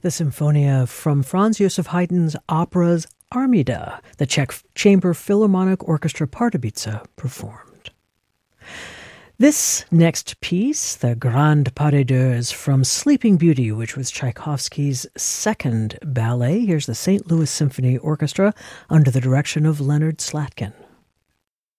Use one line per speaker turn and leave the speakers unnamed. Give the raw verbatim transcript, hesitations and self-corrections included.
the Symphonia from Franz Joseph Haydn's opera's Armida, the Czech Chamber Philharmonic Orchestra Pardubice performed. This next piece, the Grande Pas de Deux from Sleeping Beauty, which was Tchaikovsky's second ballet. Here's the Saint Louis Symphony Orchestra under the direction of Leonard Slatkin.